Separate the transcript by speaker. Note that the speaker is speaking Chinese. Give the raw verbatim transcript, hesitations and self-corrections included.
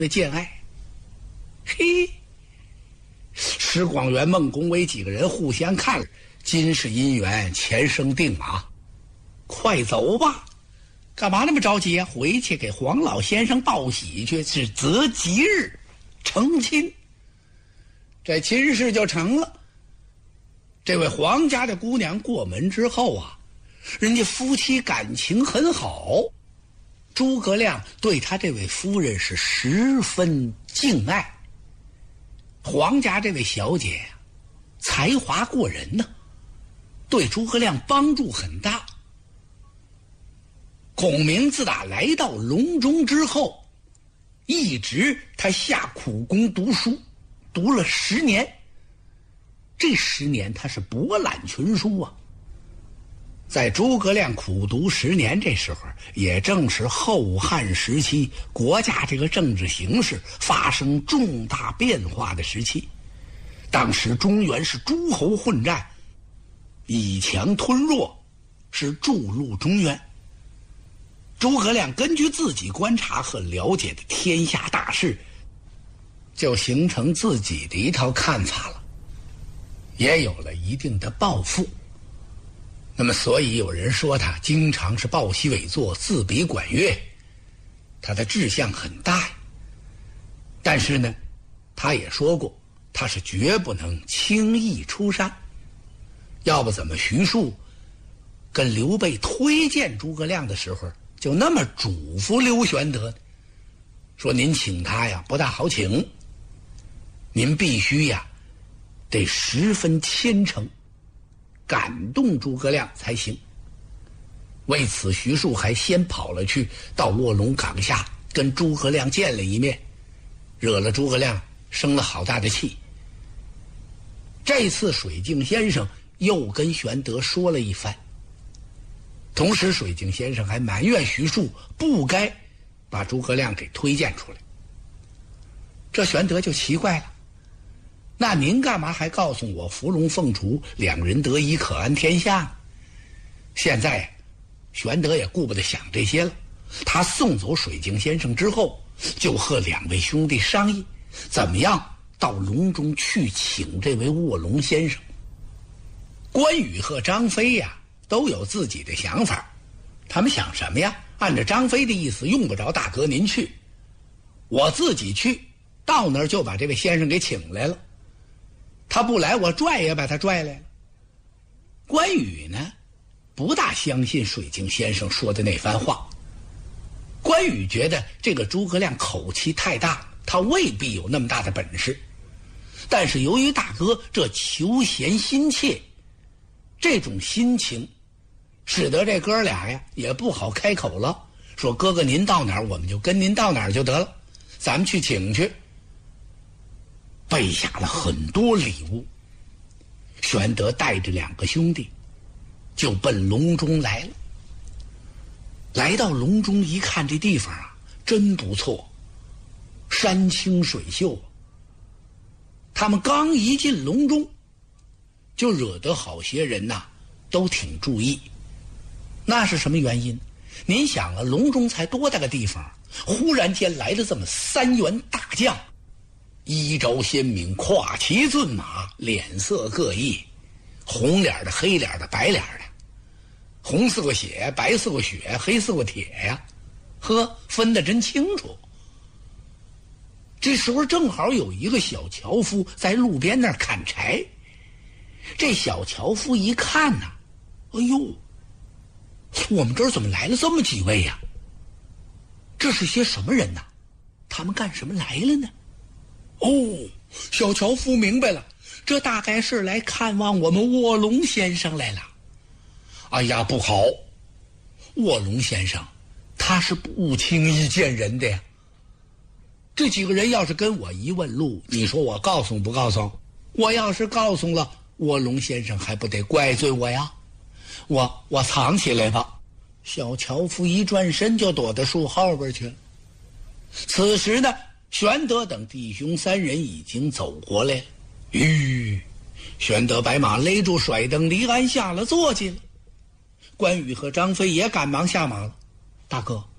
Speaker 1: 的见爱。嘿，石广元、孟公伟几个人互相看了，今世姻缘，前生定马，快走吧！干嘛那么着急啊？回去给黄老先生报喜去，是择吉日成亲。这亲事就成了。这位黄家的姑娘过门之后啊，人家夫妻感情很好，诸葛亮对他这位夫人是十分敬爱。黄家这位小姐呀、啊，才华过人呢，对诸葛亮帮助很大。孔明自打来到隆中之后，一直他下苦功读书，读了十年。这十年他是博览群书啊。在诸葛亮苦读十年这时候，也正是后汉时期国家这个政治形势发生重大变化的时期。当时中原是诸侯混战，以强吞弱，是筑路中原。诸葛亮根据自己观察和了解的天下大势，就形成自己的一套看法了，也有了一定的抱负。那么所以有人说他经常是抱膝尾坐，自比管乐，他的志向很大。但是呢，他也说过他是绝不能轻易出山，要不怎么徐庶跟刘备推荐诸葛亮的时候就那么嘱咐刘玄德，说您请他呀不大好请，您必须呀得十分虔诚，感动诸葛亮才行。为此徐庶还先跑了去到卧龙岗下跟诸葛亮见了一面，惹了诸葛亮生了好大的气。这次水镜先生又跟玄德说了一番，同时水镜先生还埋怨徐庶不该把诸葛亮给推荐出来。这玄德就奇怪了，那您干嘛还告诉我伏龙凤雏两人得一可安天下呢？现在玄德也顾不得想这些了，他送走水镜先生之后，就和两位兄弟商议怎么样到隆中去请这位卧龙先生。关羽和张飞呀都有自己的想法，他们想什么呀？按照张飞的意思，用不着大哥您去，我自己去，到那儿就把这位先生给请来了，他不来我拽也把他拽来了。关羽呢不大相信水镜先生说的那番话，关羽觉得这个诸葛亮口气太大，他未必有那么大的本事。但是由于大哥这求贤心切，这种心情使得这哥俩呀也不好开口了，说哥哥您到哪儿我们就跟您到哪儿就得了，咱们去请去。备下了很多礼物，玄德带着两个兄弟就奔隆中来了。来到隆中一看，这地方啊真不错，山清水秀。他们刚一进隆中，就惹得好些人呐都挺注意。那是什么原因？您想啊，隆中才多大个地方，忽然间来了这么三员大将，衣着鲜明，跨骑骏马，脸色各异，红脸的，黑脸的，白脸的，红似过血，白似过雪，黑似过铁呀，呵，分得真清楚。这时候正好有一个小樵夫在路边那儿砍柴，这小樵夫一看呐、啊，哎呦，我们这儿怎么来了这么几位呀、啊？这是些什么人呐？他们干什么来了呢？哦，小樵夫明白了，这大概是来看望我们卧龙先生来了。哎呀，不好，卧龙先生他是不轻易见人的呀。这几个人要是跟我一问路，你说我告诉不告诉？我要是告诉了，卧龙先生还不得怪罪我呀？我我藏起来吧。小樵夫一转身就躲到树后边去了。此时呢，玄德等弟兄三人已经走过来了。吁，玄德白马勒住甩灯，离鞍下了坐骑了。关羽和张飞也赶忙下马了。大哥，